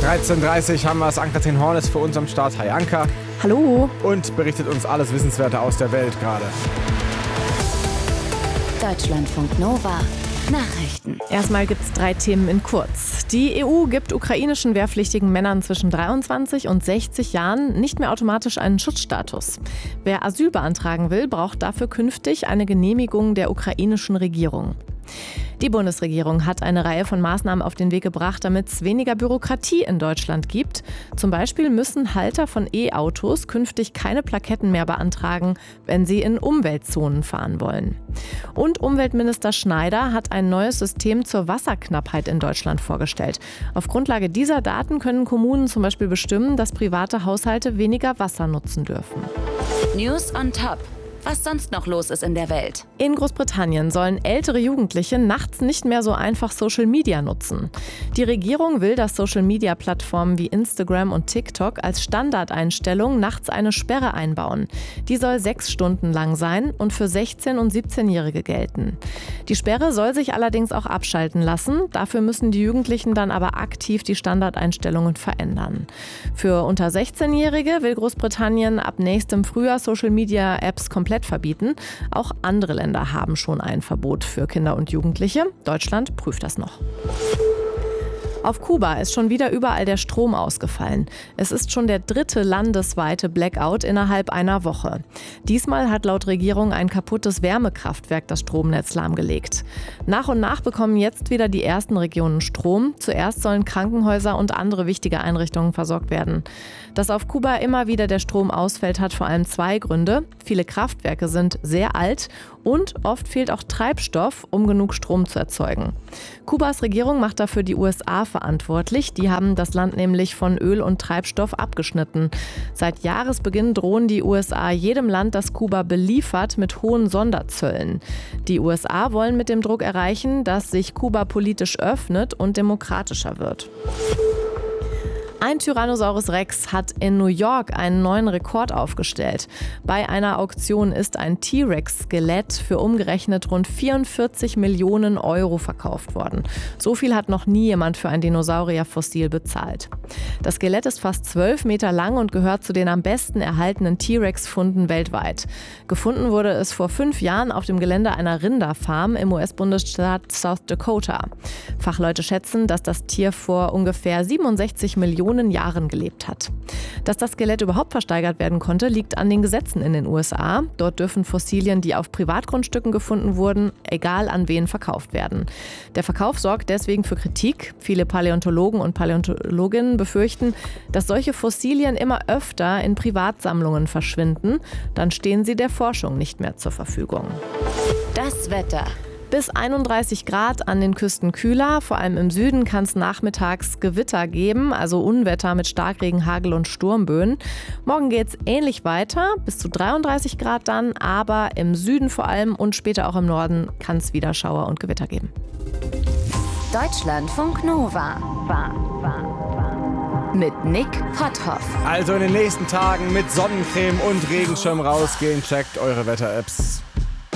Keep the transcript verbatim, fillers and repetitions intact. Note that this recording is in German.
dreizehn Uhr dreißig haben wir es. Ann-Kathrin Horn ist für uns am Start. Hi Anka. Hallo. Und berichtet uns alles Wissenswerte aus der Welt gerade. Deutschlandfunk Nova. Nachrichten. Erstmal gibt es drei Themen in kurz. Die E U gibt ukrainischen wehrpflichtigen Männern zwischen dreiundzwanzig und sechzig Jahren nicht mehr automatisch einen Schutzstatus. Wer Asyl beantragen will, braucht dafür künftig eine Genehmigung der ukrainischen Regierung. Die Bundesregierung hat eine Reihe von Maßnahmen auf den Weg gebracht, damit es weniger Bürokratie in Deutschland gibt. Zum Beispiel müssen Halter von E-Autos künftig keine Plaketten mehr beantragen, wenn sie in Umweltzonen fahren wollen. Und Umweltminister Schneider hat ein neues System zur Wasserknappheit in Deutschland vorgestellt. Auf Grundlage dieser Daten können Kommunen zum Beispiel bestimmen, dass private Haushalte weniger Wasser nutzen dürfen. News on Top. Was sonst noch los ist in der Welt. In Großbritannien sollen ältere Jugendliche nachts nicht mehr so einfach Social Media nutzen. Die Regierung will, dass Social Media Plattformen wie Instagram und TikTok als Standardeinstellung nachts eine Sperre einbauen. Die soll sechs Stunden lang sein und für sechzehn- und siebzehnjährige gelten. Die Sperre soll sich allerdings auch abschalten lassen. Dafür müssen die Jugendlichen dann aber aktiv die Standardeinstellungen verändern. Für unter sechzehnjährige will Großbritannien ab nächstem Frühjahr Social Media Apps komplett verbieten. Auch andere Länder haben schon ein Verbot für Kinder und Jugendliche. Deutschland prüft das noch. Auf Kuba ist schon wieder überall der Strom ausgefallen. Es ist schon der dritte landesweite Blackout innerhalb einer Woche. Diesmal hat laut Regierung ein kaputtes Wärmekraftwerk das Stromnetz lahmgelegt. Nach und nach bekommen jetzt wieder die ersten Regionen Strom. Zuerst sollen Krankenhäuser und andere wichtige Einrichtungen versorgt werden. Dass auf Kuba immer wieder der Strom ausfällt, hat vor allem zwei Gründe. Viele Kraftwerke sind sehr alt und oft fehlt auch Treibstoff, um genug Strom zu erzeugen. Kubas Regierung macht dafür die U S A verantwortlich. Die haben das Land nämlich von Öl und Treibstoff abgeschnitten. Seit Jahresbeginn drohen die U S A jedem Land, das Kuba beliefert, mit hohen Sonderzöllen. Die U S A wollen mit dem Druck erreichen, dass sich Kuba politisch öffnet und demokratischer wird. Ein Tyrannosaurus Rex hat in New York einen neuen Rekord aufgestellt. Bei einer Auktion ist ein T-Rex-Skelett für umgerechnet rund vierundvierzig Millionen Euro verkauft worden. So viel hat noch nie jemand für ein Dinosaurierfossil bezahlt. Das Skelett ist fast zwölf Meter lang und gehört zu den am besten erhaltenen T-Rex-Funden weltweit. Gefunden wurde es vor fünf Jahren auf dem Gelände einer Rinderfarm im U S-Bundesstaat South Dakota. Fachleute schätzen, dass das Tier vor ungefähr siebenundsechzig Millionen Jahren gelebt hat. Dass das Skelett überhaupt versteigert werden konnte, liegt an den Gesetzen in den U S A. Dort dürfen Fossilien, die auf Privatgrundstücken gefunden wurden, egal an wen verkauft werden. Der Verkauf sorgt deswegen für Kritik. Viele Paläontologen und Paläontologinnen befürchten, dass solche Fossilien immer öfter in Privatsammlungen verschwinden. Dann stehen sie der Forschung nicht mehr zur Verfügung. Das Wetter. Bis einunddreißig Grad, an den Küsten kühler. Vor allem im Süden kann es nachmittags Gewitter geben, also Unwetter mit Starkregen, Hagel und Sturmböen. Morgen geht es ähnlich weiter, bis zu dreiunddreißig Grad dann, aber im Süden vor allem und später auch im Norden kann es wieder Schauer und Gewitter geben. Deutschlandfunk Nova. Mit Nick Potthoff. Also in den nächsten Tagen mit Sonnencreme und Regenschirm rausgehen. Checkt eure Wetter-Apps.